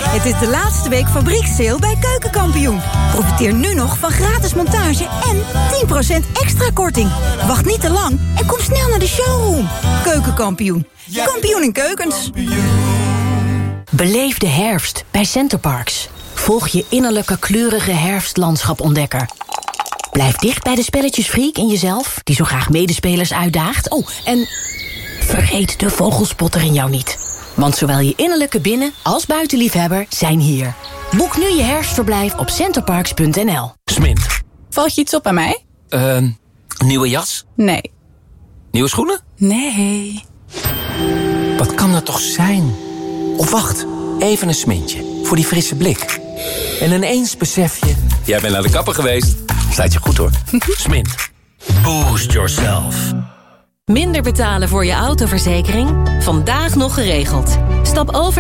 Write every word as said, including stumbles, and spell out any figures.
Het is de laatste week fabriekssale bij Keukenkampioen. Profiteer nu nog van gratis montage en tien procent extra korting. Wacht niet te lang en kom snel naar de showroom. Keukenkampioen. Kampioen in keukens. Beleef de herfst bij Centerparks. Volg je innerlijke kleurige herfstlandschap-ontdekker. Blijf dicht bij de spelletjesfreak in jezelf, die zo graag medespelers uitdaagt. Oh, en vergeet de vogelspotter in jou niet. Want zowel je innerlijke binnen- als buitenliefhebber zijn hier. Boek nu je herfstverblijf op centerparks punt n l. Smint. Valt je iets op aan mij? Uh, nieuwe jas? Nee. Nieuwe schoenen? Nee. Wat kan dat toch zijn? Of wacht, even een smintje. Voor die frisse blik. En ineens besef je... Jij bent naar de kapper geweest. Staat je goed hoor. Smint. Boost yourself. Minder betalen voor je autoverzekering? Vandaag nog geregeld. Stap over